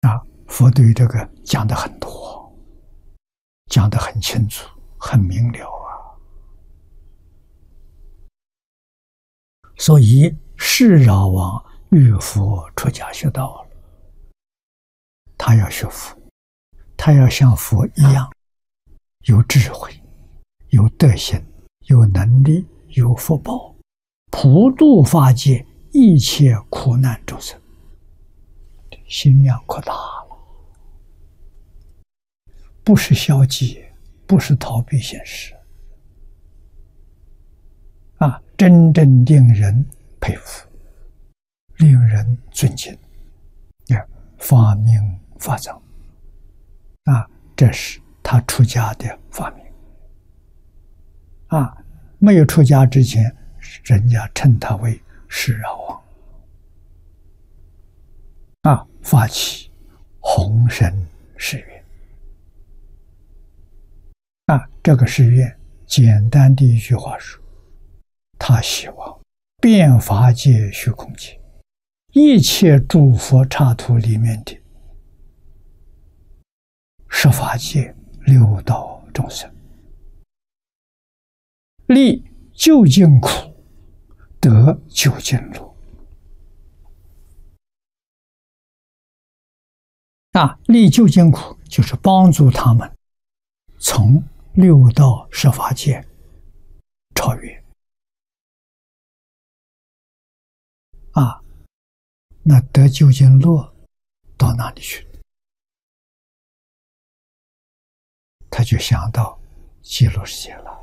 佛对于这个讲的很多，讲的很清楚，很明了啊。所以释饶王遇佛出家学道了，他要学佛，他要像佛一样，有智慧，有德行，有能力，有福报，普度法界一切苦难众生，心量扩大了，不是消极，不是逃避现实，真正令人佩服，令人尊敬，发明发藏，这是他出家的发明。没有出家之前，人家称他为释饶王，发起弘深誓愿。这个誓愿简单的一句话说，他希望遍法界虚空界一切诸佛刹土里面的十法界六道众生，历究竟苦，得究竟乐。历究竟苦就是帮助他们从六道十法界超越。那得究竟乐到哪里去？他就想到极乐世界了。